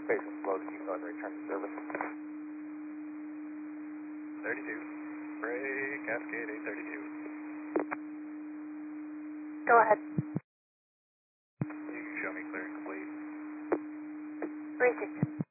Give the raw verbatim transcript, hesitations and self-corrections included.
Station slow to keep on return to service. thirty-two. Break, Cascade eight thirty-two. Go ahead. You can show me clear and complete. Three six.